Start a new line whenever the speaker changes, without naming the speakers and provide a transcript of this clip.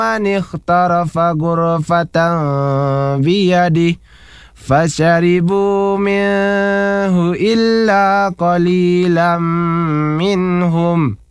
من اخترف غرفة بيده فشربوا منه إلا قليلا منهم